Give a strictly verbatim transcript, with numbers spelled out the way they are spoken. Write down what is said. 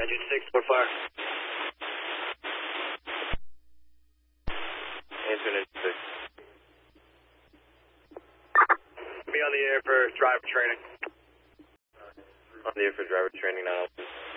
Engine six, what fire? Answer engine six. Be on the air for driver training. On the air for driver training now.